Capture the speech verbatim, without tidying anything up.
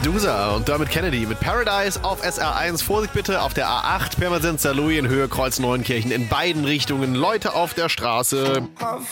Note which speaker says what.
Speaker 1: Medusa und Dermot Kennedy mit Paradise auf S R eins. Vorsicht bitte auf der A acht, Pirmasens, Saarlouis in Höhe Kreuz Neunkirchen in beiden Richtungen. Leute auf der Straße.